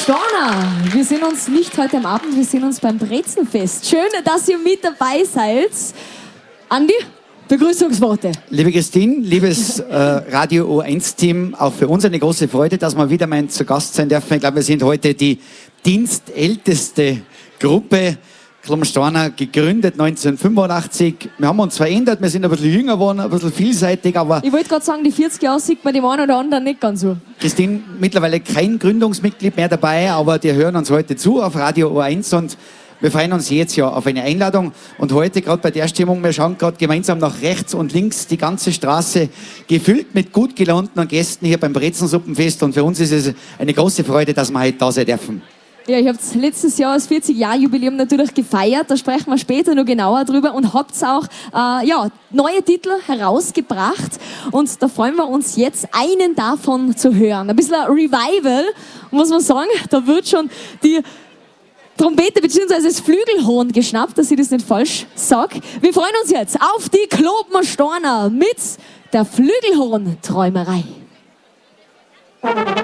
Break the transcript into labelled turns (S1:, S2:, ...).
S1: Storna, wir sehen uns nicht heute am Abend, wir sehen uns beim Brezenfest. Schön, dass ihr mit dabei seid. Andi, Begrüßungsworte.
S2: Liebe Christine, liebes Radio O1-Team, auch für uns eine große Freude, dass wir wieder mal zu Gast sein dürfen. Ich glaube, wir sind heute die dienstälteste Gruppe. Storna gegründet 1985. Wir haben uns verändert, wir sind ein bisschen jünger geworden, ein bisschen vielseitig, aber...
S1: Ich wollte gerade sagen, die 40 Jahre sieht man dem einen oder anderen nicht ganz so.
S2: Christine, mittlerweile kein Gründungsmitglied mehr dabei, aber die hören uns heute zu auf Radio O1 und wir freuen uns jetzt ja auf eine Einladung. Und heute, gerade bei der Stimmung, wir schauen gerade gemeinsam nach rechts und links, die ganze Straße gefüllt mit gut gelaunten Gästen hier beim Brezensuppenfest. Und für uns ist es eine große Freude, dass wir heute da sein dürfen.
S1: Ja, ich habe letztes Jahr das 40-Jahr-Jubiläum natürlich gefeiert, da sprechen wir später noch genauer drüber und habt auch neue Titel herausgebracht und da freuen wir uns jetzt, einen davon zu hören. Ein bisschen ein Revival, muss man sagen, da wird schon die Trompete bzw. das Flügelhorn geschnappt, dass ich das nicht falsch sage. Wir freuen uns jetzt auf die Klopmer Storna mit der Flügelhorn-Träumerei.